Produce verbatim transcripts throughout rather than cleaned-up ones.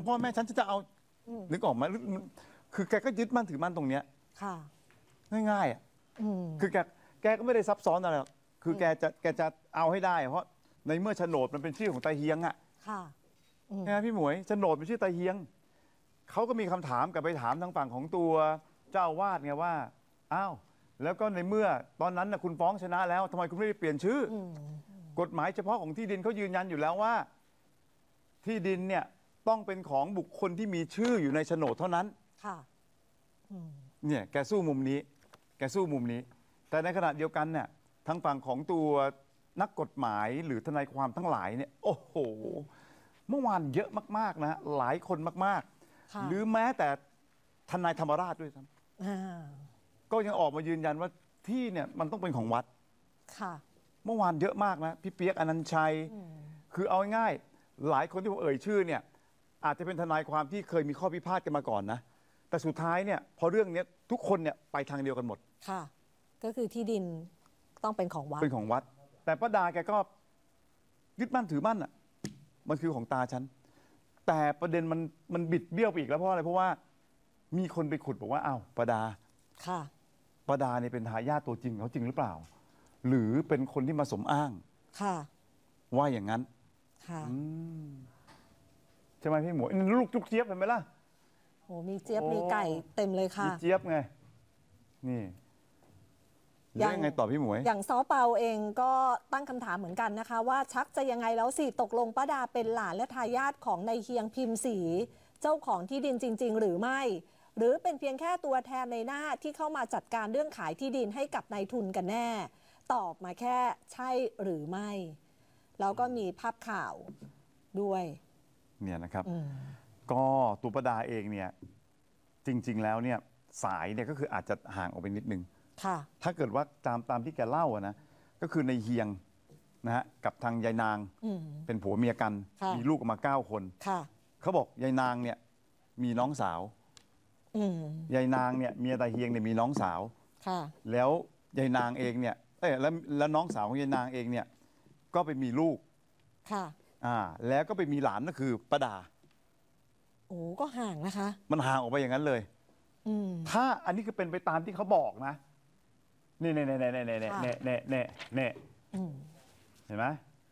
พ่อแม่ฉันจะเอานึกออกไหมคือแกก็ยึดมั่นถือมั่นตรงเนี้ยค่ะง่ายๆอ่ะคือแกแกก็ไม่ได้ซับซ้อนอะไรหรอกคือแกจะแกจะเอาให้ได้เพราะในเมื่อโฉนดมันเป็นชื่อของตาเฮียงอ่ะค่ะนะพี่หมวยโฉนดเป็นชื่อตาเฮียงเขาก็มีคำถามกลับไปถามทางฝั่งของตัวเจ้าวาดไงว่าอ้าวแล้วก็ในเมื่อตอนนั้นนะคุณฟ้องชนะแล้วทำไมคุณไม่ได้เปลี่ยนชื่อกฎหมายเฉพาะของที่ดินเขายืนยันอยู่แล้วว่าที่ดินเนี่ยต้องเป็นของบุคคลที่มีชื่ออยู่ในโฉนดเท่านั้นค่ะเนี่ยแกสู้มุมนี้แกสู้มุมนี้แต่ในขณะเดียวกันเนี่ยทางฝั่งของตัวนักกฎหมายหรือทนายความทั้งหลายเนี่ยโอ้โหเมื่อวานเยอะมากๆนะหลายคนมากๆหรือแม้แต่ทนายธรรมราชด้วยซ้ำก็ยังออกมายืนยันว่าที่เนี่ยมันต้องเป็นของวัดค่ะเมื่อวานเยอะมากนะพี่เปียกอนันต์ชัยคือเอาง่ายๆหลายคนที่ผมเอ่ยชื่อเนี่ยอาจจะเป็นทนายความที่เคยมีข้อพิพาทกันมาก่อนนะแต่สุดท้ายเนี่ยพอเรื่องนี้ทุกคนเนี่ยไปทางเดียวกันหมดค่ะก็คือที่ดินต้องเป็นของวัดเป็นของวัดแต่ป้าดาแกก็ยึดมั่นถือมั่นอ่ะมันคือของตาฉันแต่ประเด็นมันมันบิดเบี้ยวไปอีกแล้วเพราะอะไรเพราะว่ามีคนไปขุดบอกว่าอ้าวป้าดาค่ะป้าดาเนี่ยเป็นทายาทตัวจริงเขาจริงหรือเปล่าหรือเป็นคนที่มาสมอ้างค่ะว่าอย่างนั้นค่ะใช่ไหมพี่หมวยนี่ลูกจุกเจี๊ยบเห็นไหมล่ะโอ้มีเจี๊ยบมีไก่เต็มเลยค่ะมีเจี๊ยบไงนี่ยังไงต่อพี่หมวยอย่างซ้อเปาเองก็ตั้งคำถามเหมือนกันนะคะว่าชักจะยังไงแล้วสิตกลงป้าดาเป็นหลานและทายาทของนายเฮียงพิมพ์ศรีเจ้าของที่ดินจริงๆหรือไม่หรือเป็นเพียงแค่ตัวแทนในหน้าที่เข้ามาจัดการเรื่องขายที่ดินให้กับนายทุนกันแน่ตอบมาแค่ใช่หรือไม่แล้วก็มีภาพข่าวด้วยเนี่ยนะครับก็ตัวป้าดาเองเนี่ยจริงๆแล้วเนี่ยสายเนี่ยก็คืออาจจะห่างออกไปนิดนึงถ้าเกิดว่าตามตามที่แกเล่าอะนะก็คือในเฮียงนะฮะกับทางยายนางเป็นผัวเมียกันมีลูกออกมาเก้าคนเขาบอกยายนางเนี่ยมีน้องสาวยายนางเนี่ยเมียตาเฮียงเนี่ยมีน้องสาวแล้วยายนางเองเนี่ยเอ้ยแล้วแล้วน้องสาวของยายนางเองเนี่ยก็ไปมีลูกค่ะอ่าแล้วก็ไปมีหลานก็คือป้าดาโอ้ก็ห่างนะคะมันห่างออกไปอย่างนั้นเลยถ้าอันนี้คือเป็นไปตามที่เขาบอกนะนี่เน่เน่เน่เน่เน่เน่เน่เน่เน่เน่เห็นไหม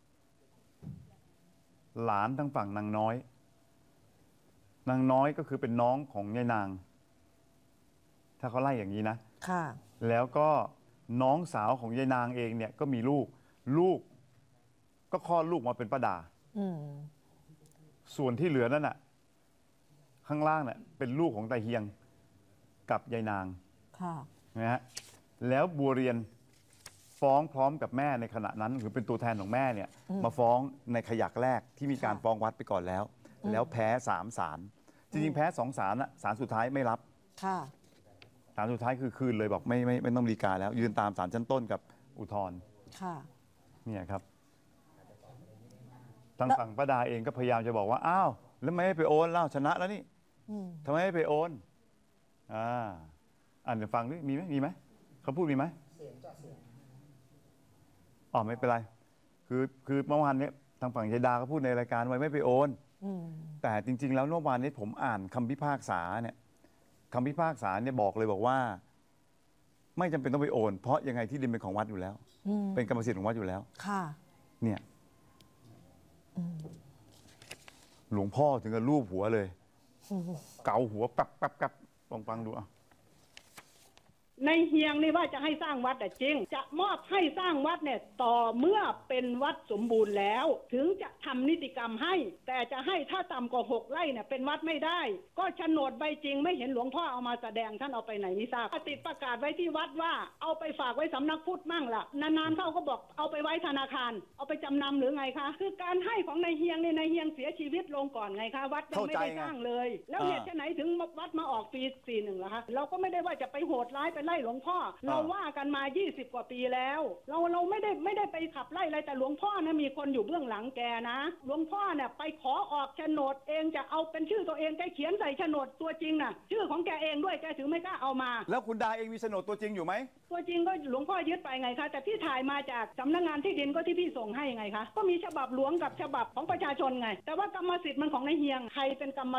หลานทางฝั่งนางน้อยนางน้อยก็คือเป็นน้องของยายนางถ้าเขาไล่อย่างนี้นะค่ะแล้วก็น้องสาวของยายนางเองเนี่ยก็มีลูกลูกก็คลอดลูกมาเป็นป้าดาส่วนที่เหลือนั่นน่ะข้างล่างเนี่ยเป็นลูกของตาเฮียงกับยายนางนะฮะแล้วบัวเรียนฟ้องพร้อมกับแม่ในขณะนั้นหรือเป็นตัวแทนของแม่เนี่ยมาฟ้องในขยักแรกที่มีการฟ้องวัดไปก่อนแล้วแล้วแพ้สามศาลจริงๆแพ้สองศาลนะศาลสุดท้ายไม่รับศาลสุดท้ายคือคืนเลยบอกไม่ไม่ไม่ต้องฎีกาแล้วยืนตามศาลชั้นต้นกับอุทธรณ์เนี่ยครับทางฝั่งป้าดาเองก็พยายามจะบอกว่าอ้าวแล้วไม่ให้ไปโอนเล่าชนะแล้วนี่ทำไมไม่ไปโอนอ่าอ่านเดี๋ยวฟังดิมีไหมมีไหมเขาพูดมีไหมเสียงจ่าเสียงอ๋อไม่เป็นไรคือคือเมื่อวานนี้ทางฝั่งยายดาก็พูดในรายการไว้ไม่ไปโอนแต่จริงๆแล้วเมื่อวานนี้ผมอ่านคำพิพากษาเนี่ยคำพิพากษาเนี่ยบอกเลยบอกว่าไม่จำเป็นต้องไปโอนเพราะยังไงที่ดินเป็นของวัดอยู่แล้วเป็นกรรมสิทธิ์ของวัดอยู่แล้วค่ะเนี่ยหลวงพ่อถึงกับลูบหัวเลยเกาหัวแป๊บแป๊บแป๊บลองฟังดูอ่ะในเฮียงนี่ว่าจะให้สร้างวัดแต่จริงจะมอบให้สร้างวัดเนี่ยต่อเมื่อเป็นวัดสมบูรณ์แล้วถึงจะทำนิติกรรมให้แต่จะให้ถ้าต่ำกว่าหกไร่เนี่ยเป็นวัดไม่ได้ก็โฉนดใบจริงไม่เห็นหลวงพ่อเอามาแสดงท่านเอาไปไหนไม่ทราบติดประกาศไว้ที่วัดว่าเอาไปฝากไว้สำนักพุทธมั่งล่ะนานๆเขาก็บอกเอาไปไว้ธนาคารเอาไปจำนำหรือไงคะคือการให้ของนายเฮียงเนี่ยนายเฮียงเสียชีวิตลงก่อนไงคะวัดยังไม่ได้สร้างเลยแล้วเหตุไหนถึงวัดมาออกปีสี่สิบเอ็ดล่ะคะเราก็ไม่ได้ว่าจะไปโหดร้ายไปไล่หลวงพ่อเราว่ากันมายี่สิบกว่าปีแล้วเราเราไม่ได้ไม่ได้ไปขับไล่อะไรแต่หลวงพ่อนะมีคนอยู่เบื้องหลังแกนะหลวงพ่อเนี่ยไปขอออกโฉนดเองจะเอาเป็นชื่อตัวเองแกเขียนใส่โฉนดตัวจริงน่ะชื่อของแกเองด้วยแกถึงไม่กล้าเอามาแล้วคุณดาเองมีโฉนดตัวจริงอยู่ไหมตัวจริงก็หลวงพ่อยึดไปไงคะแต่พี่ถ่ายมาจากสำนักงานที่ดินก็ที่พี่ส่งให้ไงคะก็มีฉบับหลวงกับฉบับของประชาชนไงแต่ว่ากรรมสิทธิ์มันของนายเฮียงใครเป็นกรรม